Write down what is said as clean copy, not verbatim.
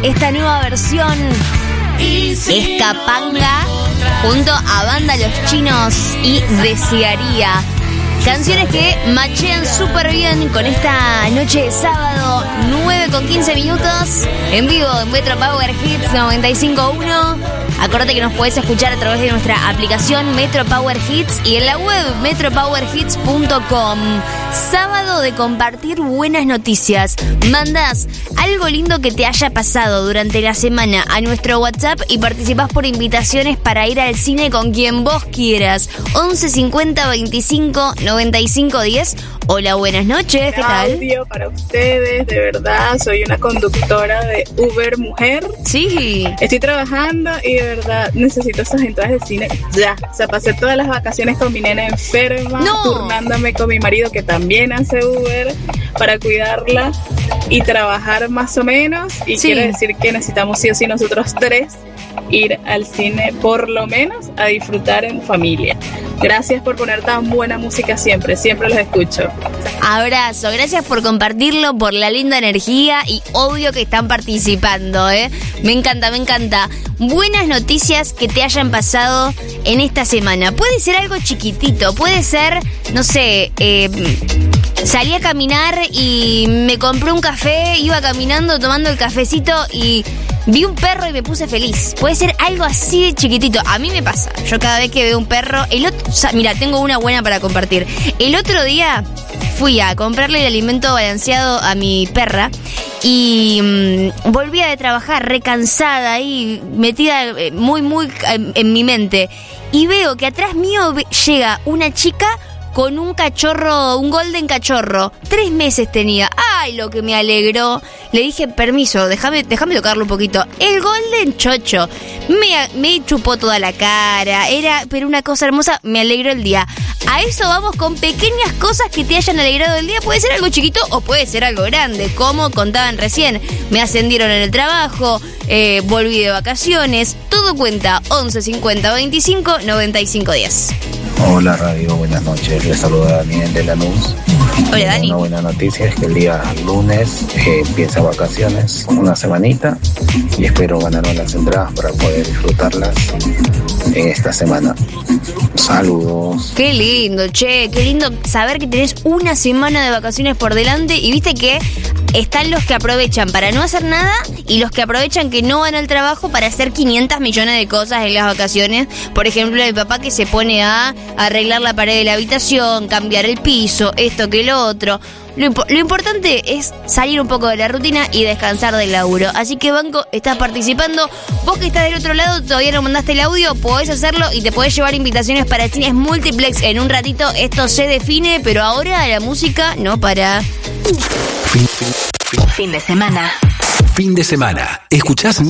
esta nueva versión Escapanga junto a Banda Los Chinos y Desearía. Canciones que machean súper bien con esta noche de sábado, 9:15 en vivo en Metro Power Hits 95.1. Acuérdate que nos podés escuchar a través de nuestra aplicación Metro Power Hits y en la web metropowerhits.com. Sábado de compartir buenas noticias. Mandás algo lindo que te haya pasado durante la semana a nuestro WhatsApp y participás por invitaciones para ir al cine con quien vos quieras. 11 50 25 95 10. Hola, buenas noches, ¿qué tal? Audio para ustedes, de verdad, soy una conductora de Uber mujer. Sí. Estoy trabajando y de verdad necesito esas entradas de cine ya. O sea, pasé todas las vacaciones con mi nena enferma, turnándome con mi marido que también hace Uber para cuidarla y trabajar más o menos. Y quiero decir que necesitamos sí o sí nosotros tres ir al cine por lo menos a disfrutar en familia. Gracias por poner tan buena música siempre los escucho. Abrazo, gracias por compartirlo, por la linda energía y obvio que están participando, Me encanta. Buenas noticias que te hayan pasado en esta semana. Puede ser algo chiquitito, puede ser, no sé, salí a caminar y me compré un café, iba caminando tomando el cafecito y vi un perro y me puse feliz. Puede ser algo así de chiquitito. A mí me pasa. Yo cada vez que veo un perro... Mira, tengo una buena para compartir. El otro día fui a comprarle el alimento balanceado a mi perra y volvía de trabajar recansada y metida muy en mi mente. Y veo que atrás mío llega una chica con un cachorro, un golden cachorro. 3 meses tenía. ¡Ay, lo que me alegró! Le dije, permiso, déjame tocarlo un poquito. El golden chocho. Me chupó toda la cara. Era, pero una cosa hermosa, me alegró el día. A eso vamos con pequeñas cosas que te hayan alegrado el día. Puede ser algo chiquito o puede ser algo grande. Como contaban recién, me ascendieron en el trabajo, volví de vacaciones. Todo cuenta. 11 50 25 95 10. Hola radio, buenas noches. Les saluda Daniel de Lanús. Hola Dani. Una buena noticia es que el día lunes empieza vacaciones, una semanita, y espero ganarme las entradas para poder disfrutarlas en esta semana. Saludos. Qué lindo, qué lindo saber que tenés una semana de vacaciones por delante y viste que están los que aprovechan para no hacer nada y los que aprovechan que no van al trabajo para hacer 500 millones de cosas en las vacaciones. Por ejemplo, el papá que se pone a arreglar la pared de la habitación, cambiar el piso, esto que lo otro. Lo importante es salir un poco de la rutina y descansar del laburo. Así que, Banco, estás participando. Vos que estás del otro lado, todavía no mandaste el audio, podés hacerlo y te podés llevar invitaciones para cines multiplex en un ratito. Esto se define, pero ahora la música no para. Fin de semana. Fin de semana. ¿Escuchás